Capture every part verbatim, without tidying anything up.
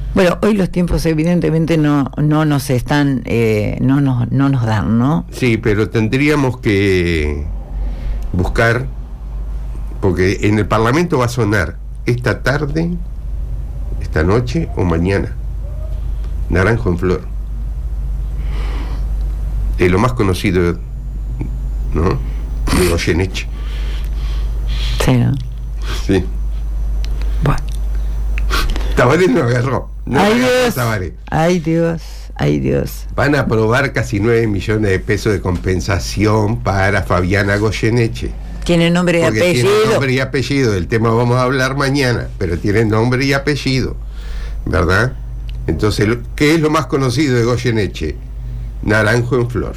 Bueno, hoy los tiempos evidentemente no no nos están, eh, no, nos, no nos dan, ¿no? Sí, pero tendríamos que buscar, porque en el Parlamento va a sonar esta tarde, esta noche o mañana, Naranjo en Flor. Es lo más conocido, ¿no?, de Goyeneche. Sí, ¿no? Sí. Bueno. Tabaré no agarró. No Ay, agarró Dios. Tabaré. Ay, Dios. Ay, Dios. Van a aprobar casi nueve millones de pesos de compensación para Fabiana Goyeneche. Tiene nombre y Porque apellido. tiene nombre y apellido. Del tema vamos a hablar mañana, pero tiene nombre y apellido, ¿verdad? Entonces, ¿qué es lo más conocido de Goyeneche? Naranjo en Flor.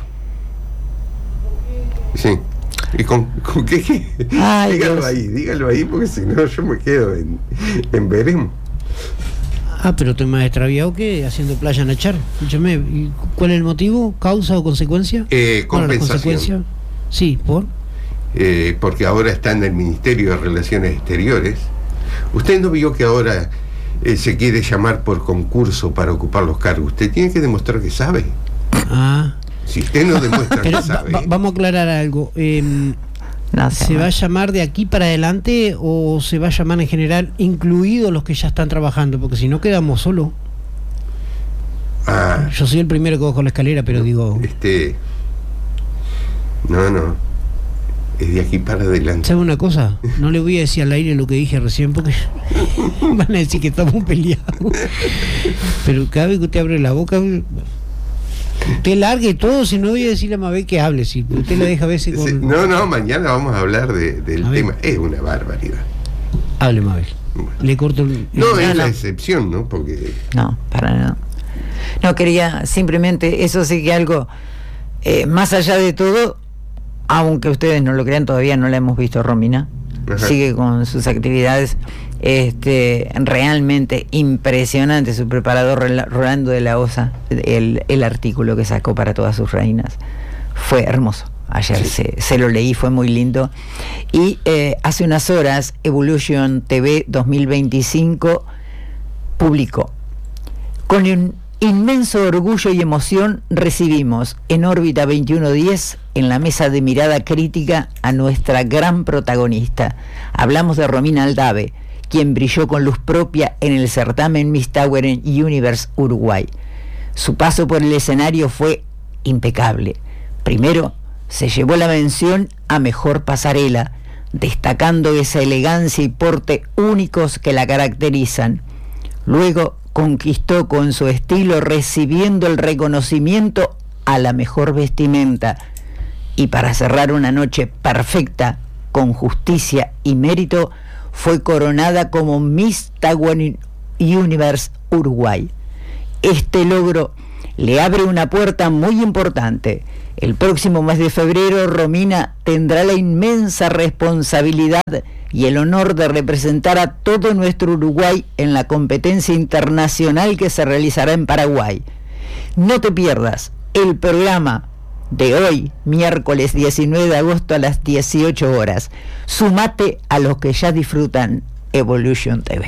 Sí. ¿Y con, con qué? qué? Ay, dígalo Dios. ahí, dígalo ahí, porque si no yo me quedo en, en veremos. Ah, pero estoy más extraviado que haciendo playa en Echar. Escúchame, ¿y ¿cuál es el motivo? ¿Causa o consecuencia? Eh, ¿Cuál es la compensación. consecuencia? Sí, ¿por? Eh, porque ahora está en el Ministerio de Relaciones Exteriores. ¿Usted no vio que ahora eh, se quiere llamar por concurso para ocupar los cargos? Usted tiene que demostrar que sabe. Ah. Si usted no demuestra Pero que sabe... va- va- vamos a aclarar algo. Eh, No, ¿Se va a llamar de aquí para adelante o se va a llamar en general incluidos los que ya están trabajando? Porque si no quedamos solos. Ah, Yo soy el primero que bajo la escalera, pero digo... este... No, no. Es de aquí para adelante. ¿Sabe una cosa? No le voy a decir al aire lo que dije recién porque van a decir que estamos peleados. Pero cada vez que usted abre la boca, usted largue todo, si no voy a decirle a Mabel que hable. Si usted la deja a veces con... Sí, no, no, mañana vamos a hablar de, del A ver. tema. Es una barbaridad. Hable, Mabel. Bueno. Le corto el... No, es no. la excepción, ¿no? Porque... No, para nada. No, quería simplemente, eso sí que algo, eh, más allá de todo, aunque ustedes no lo crean, todavía no la hemos visto a Romina. Ajá. Sigue con sus actividades, este, realmente impresionante. Su preparador Rela- Rolando de la Osa, el, el artículo que sacó para todas sus reinas, fue hermoso. Ayer Sí. se, se lo leí, fue muy lindo. Y eh, hace unas horas, Evolution T V dos mil veinticinco publicó: con un inmenso orgullo y emoción recibimos en órbita veintiuno diez, en la mesa de mirada crítica, a nuestra gran protagonista. Hablamos de Romina Aldave, quien brilló con luz propia en el certamen Miss Tower Universe Uruguay. Su paso por el escenario fue impecable. Primero, se llevó la mención a mejor pasarela, destacando esa elegancia y porte únicos que la caracterizan. Luego, conquistó con su estilo, recibiendo el reconocimiento a la mejor vestimenta. Y para cerrar una noche perfecta, con justicia y mérito, fue coronada como Miss Tower Universe Uruguay. Este logro le abre una puerta muy importante. El próximo mes de febrero, Romina tendrá la inmensa responsabilidad y el honor de representar a todo nuestro Uruguay en la competencia internacional que se realizará en Paraguay. No te pierdas el programa de hoy, miércoles diecinueve de agosto a las dieciocho horas. Sumate a los que ya disfrutan Evolution T V.